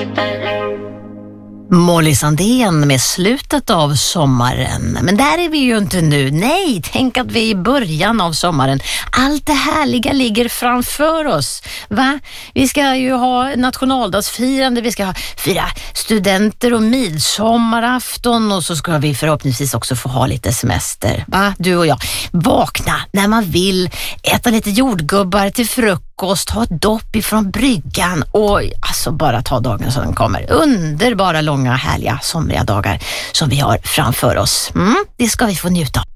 Molly Sandén med slutet av sommaren. Men där är vi ju inte nu. Nej, tänk att vi är i början av sommaren. Allt det härliga ligger framför oss. Va? Vi ska ju ha nationaldagsfirande, vi ska fira studenter och midsommarafton och så ska vi förhoppningsvis också få ha lite semester. Va? Du och jag. Vakna när man vill, äta lite jordgubbar till frukost, ha ett dopp ifrån bryggan och alltså bara ta dagen som den kommer. Underbara, långa, härliga, somriga dagar som vi har framför oss. Det ska vi få njuta av.